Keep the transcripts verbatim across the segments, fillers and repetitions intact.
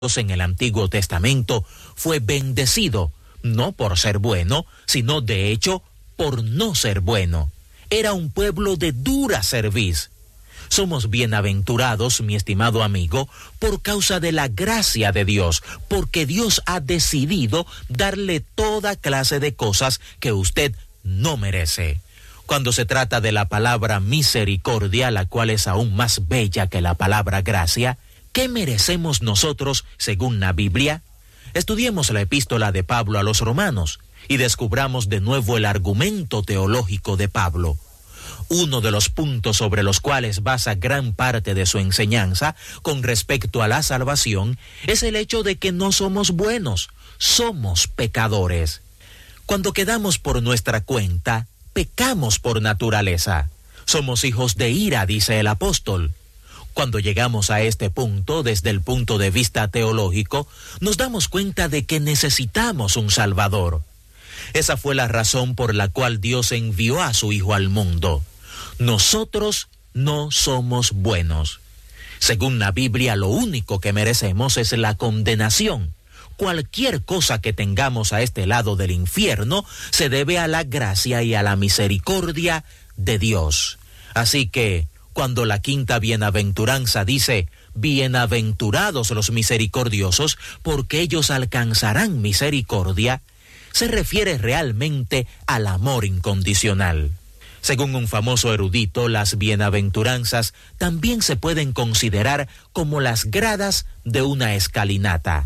en el Antiguo Testamento fue bendecido, no por ser bueno, sino de hecho por no ser bueno. Era un pueblo de dura cerviz. Somos bienaventurados, mi estimado amigo, por causa de la gracia de Dios, porque Dios ha decidido darle toda clase de cosas que usted no merece. Cuando se trata de la palabra misericordia, la cual es aún más bella que la palabra gracia, ¿qué merecemos nosotros según la Biblia? Estudiemos la epístola de Pablo a los romanos y descubramos de nuevo el argumento teológico de Pablo. Uno de los puntos sobre los cuales basa gran parte de su enseñanza con respecto a la salvación es el hecho de que no somos buenos, somos pecadores. Cuando quedamos por nuestra cuenta, pecamos por naturaleza. Somos hijos de ira, dice el apóstol. Cuando llegamos a este punto, desde el punto de vista teológico, nos damos cuenta de que necesitamos un Salvador. Esa fue la razón por la cual Dios envió a su Hijo al mundo. Nosotros no somos buenos. Según la Biblia, lo único que merecemos es la condenación. Cualquier cosa que tengamos a este lado del infierno se debe a la gracia y a la misericordia de Dios. Así que, cuando la quinta bienaventuranza dice, bienaventurados los misericordiosos, porque ellos alcanzarán misericordia, se refiere realmente al amor incondicional. Según un famoso erudito, las bienaventuranzas también se pueden considerar como las gradas de una escalinata.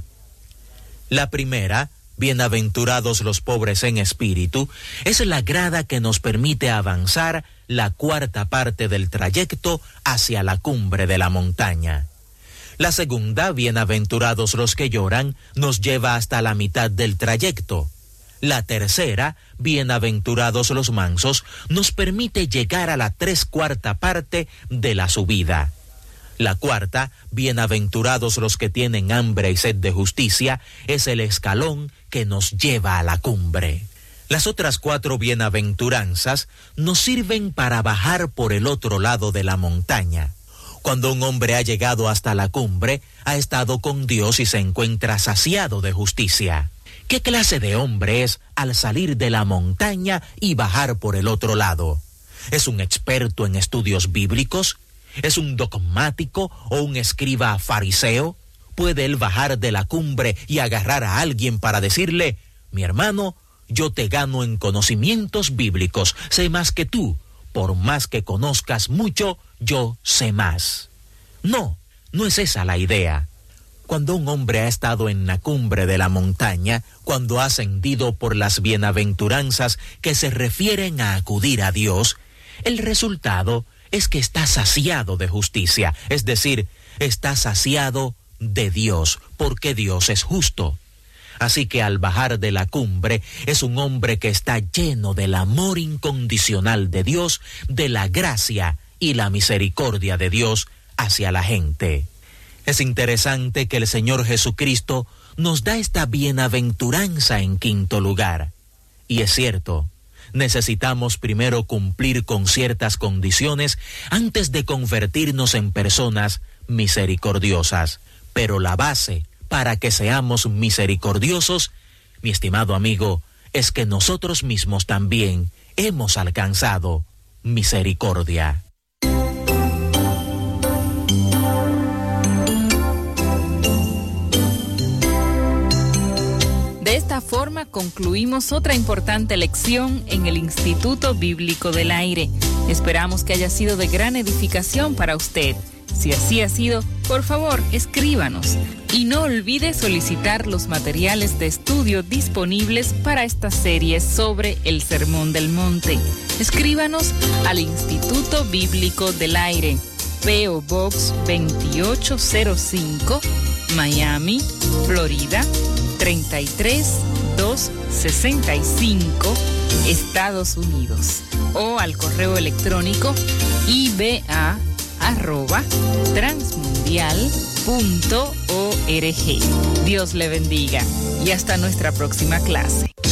La primera, bienaventurados los pobres en espíritu, es la grada que nos permite avanzar la cuarta parte del trayecto hacia la cumbre de la montaña. La segunda, bienaventurados los que lloran, nos lleva hasta la mitad del trayecto. La tercera, bienaventurados los mansos, nos permite llegar a la tres cuarta parte de la subida. La cuarta, bienaventurados los que tienen hambre y sed de justicia, es el escalón que nos lleva a la cumbre. Las otras cuatro bienaventuranzas nos sirven para bajar por el otro lado de la montaña. Cuando un hombre ha llegado hasta la cumbre, ha estado con Dios y se encuentra saciado de justicia. ¿Qué clase de hombre es al salir de la montaña y bajar por el otro lado? ¿Es un experto en estudios bíblicos? ¿Es un dogmático o un escriba fariseo? ¿Puede él bajar de la cumbre y agarrar a alguien para decirle, mi hermano, yo te gano en conocimientos bíblicos, sé más que tú, por más que conozcas mucho, yo sé más? No, no es esa la idea. Cuando un hombre ha estado en la cumbre de la montaña, cuando ha ascendido por las bienaventuranzas que se refieren a acudir a Dios, el resultado es que está saciado de justicia, es decir, está saciado de Dios, porque Dios es justo. Así que al bajar de la cumbre es un hombre que está lleno del amor incondicional de Dios, de la gracia y la misericordia de Dios hacia la gente. Es interesante que el Señor Jesucristo nos da esta bienaventuranza en quinto lugar. Y es cierto, necesitamos primero cumplir con ciertas condiciones antes de convertirnos en personas misericordiosas. Pero la base para que seamos misericordiosos, mi estimado amigo, es que nosotros mismos también hemos alcanzado misericordia. De esta forma concluimos otra importante lección en el Instituto Bíblico del Aire. Esperamos que haya sido de gran edificación para usted. Si así ha sido, por favor, escríbanos. Y no olvide solicitar los materiales de estudio disponibles para esta serie sobre el Sermón del Monte. Escríbanos al Instituto Bíblico del Aire, P O Box veintiocho cero cinco, Miami, Florida, treinta y tres mil doscientos sesenta y cinco, Estados Unidos. O al correo electrónico i b a arroba transmundial punto org. Dios le bendiga y hasta nuestra próxima clase.